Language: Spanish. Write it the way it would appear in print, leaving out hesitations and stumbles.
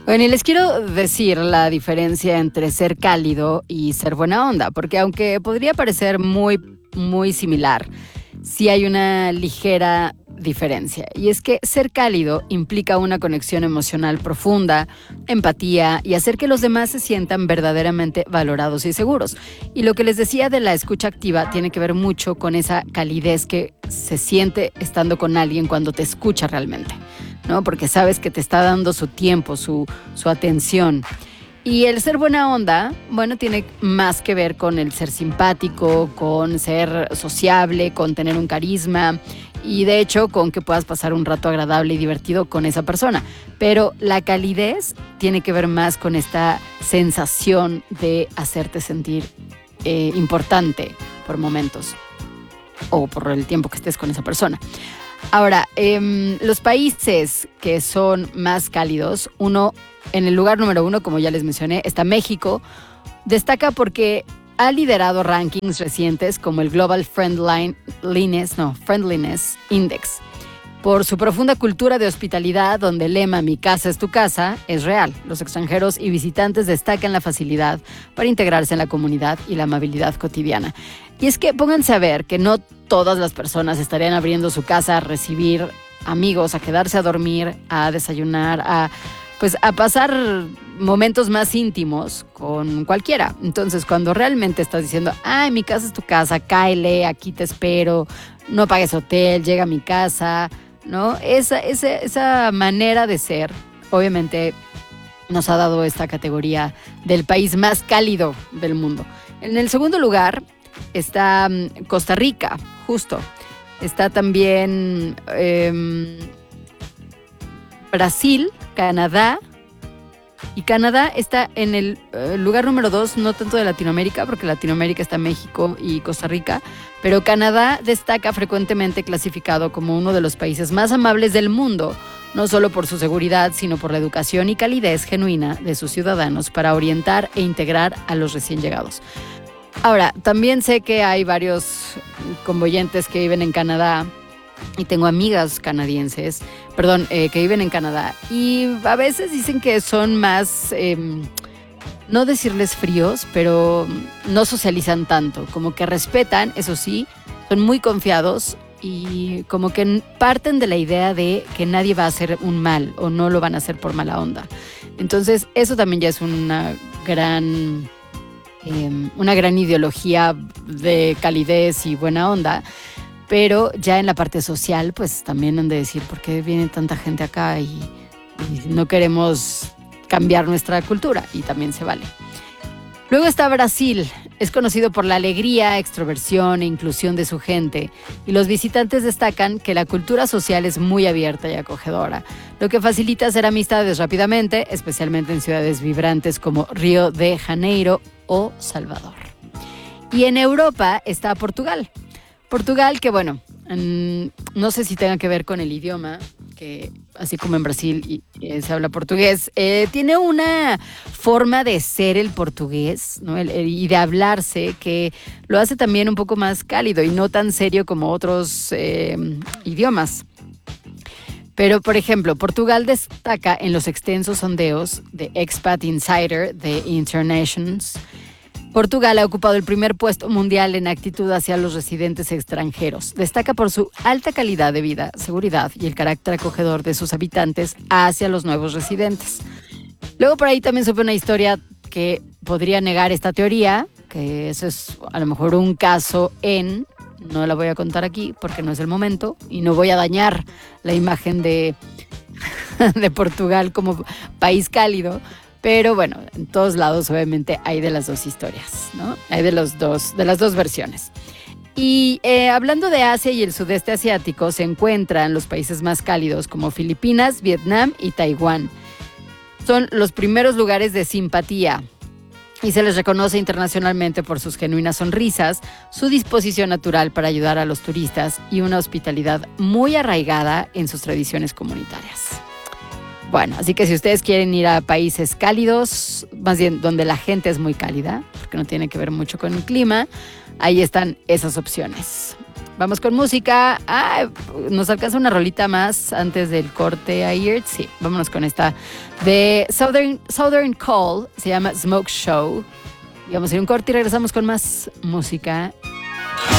Bueno, y les quiero decir la diferencia entre ser cálido y ser buena onda, porque aunque podría parecer muy similar, sí hay una ligera diferencia. Y es que ser cálido implica una conexión emocional profunda, empatía y hacer que los demás se sientan verdaderamente valorados y seguros. Y lo que les decía de la escucha activa tiene que ver mucho con esa calidez que se siente estando con alguien cuando te escucha realmente, ¿no? Porque sabes que te está dando su tiempo, su atención. Y el ser buena onda, bueno, tiene más que ver con el ser simpático, con ser sociable, con tener un carisma y de hecho con que puedas pasar un rato agradable y divertido con esa persona. Pero la calidez tiene que ver más con esta sensación de hacerte sentir importante por momentos o por el tiempo que estés con esa persona. Ahora, los países que son más cálidos, en el lugar número 1, como ya les mencioné, está México. Destaca porque ha liderado rankings recientes como el Global Friendliness Index. Por su profunda cultura de hospitalidad, donde el lema "Mi casa es tu casa" es real. Los extranjeros y visitantes destacan la facilidad para integrarse en la comunidad y la amabilidad cotidiana. Y es que pónganse a ver que no todas las personas estarían abriendo su casa a recibir amigos, a quedarse a dormir, a desayunar, a pasar momentos más íntimos con cualquiera. Entonces, cuando realmente estás diciendo, "Ay, mi casa es tu casa, cáele, aquí te espero, no pagues hotel, llega a mi casa", ¿no? Esa manera de ser, obviamente, nos ha dado esta categoría del país más cálido del mundo. En el segundo lugar está Costa Rica, justo. Está también Brasil, Canadá. Y Canadá está en el lugar número 2, no tanto de Latinoamérica, porque Latinoamérica está México y Costa Rica, pero Canadá destaca frecuentemente clasificado como uno de los países más amables del mundo, no solo por su seguridad, sino por la educación y calidez genuina de sus ciudadanos para orientar e integrar a los recién llegados. Ahora, también sé que hay varios convoyentes que viven en Canadá y tengo amigas canadienses, que viven en Canadá y a veces dicen que son más, no decirles fríos, pero no socializan tanto, como que respetan, eso sí, son muy confiados y como que parten de la idea de que nadie va a hacer un mal o no lo van a hacer por mala onda. Entonces, eso también ya es una gran ideología de calidez y buena onda. Pero ya en la parte social, pues también han de decir por qué viene tanta gente acá y no queremos cambiar nuestra cultura, y también se vale. Luego está Brasil. Es conocido por la alegría, extroversión e inclusión de su gente, y los visitantes destacan que la cultura social es muy abierta y acogedora, lo que facilita hacer amistades rápidamente, especialmente en ciudades vibrantes como Río de Janeiro o Salvador. Y en Europa está Portugal. Portugal, que bueno, no sé si tenga que ver con el idioma, que así como en Brasil se habla portugués, tiene una forma de ser el portugués, ¿no? Y de hablarse que lo hace también un poco más cálido y no tan serio como otros idiomas. Pero, por ejemplo, Portugal destaca en los extensos sondeos de Expat Insider de Internations. Portugal ha ocupado el primer puesto mundial en actitud hacia los residentes extranjeros. Destaca por su alta calidad de vida, seguridad y el carácter acogedor de sus habitantes hacia los nuevos residentes. Luego por ahí también supe una historia que podría negar esta teoría, que eso es a lo mejor un caso no la voy a contar aquí porque no es el momento y no voy a dañar la imagen de Portugal como país cálido. Pero bueno, en todos lados obviamente hay de las dos historias, ¿no? Hay de las dos versiones. Y hablando de Asia y el sudeste asiático, se encuentran los países más cálidos como Filipinas, Vietnam y Taiwán. Son los primeros lugares de simpatía y se les reconoce internacionalmente por sus genuinas sonrisas, su disposición natural para ayudar a los turistas y una hospitalidad muy arraigada en sus tradiciones comunitarias. Bueno, así que si ustedes quieren ir a países cálidos, más bien donde la gente es muy cálida, porque no tiene que ver mucho con el clima, ahí están esas opciones. Vamos con música. Nos alcanza una rolita más antes del corte ayer. Sí, vámonos con esta de Southern Call. Se llama Smoke Show. Y vamos a ir a un corte y regresamos con más música